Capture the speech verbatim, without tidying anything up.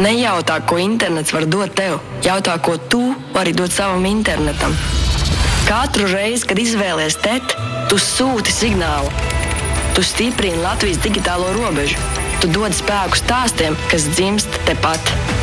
Nejautā, ko internets var dot tev. Jautā, ko tu vari dot savam internetam. Katru reizi, kad izvēlies tet, tu sūti signālu. Tu stiprini Latvijas digitālo robežu. Tu dod spēku stāstiem, kas dzimst tepat.